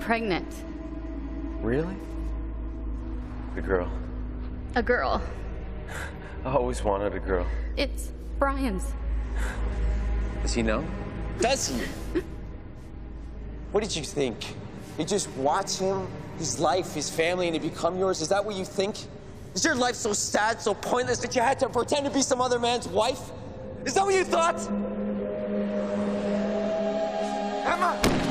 pregnant. Really? A girl. A girl. I always wanted a girl. It's Brian's. Does he know? Does he? What did you think? You just watch him, his life, his family, and he become yours? Is that what you think? Is your life so sad, so pointless that you had to pretend to be some other man's wife? Is that what you thought? Emma!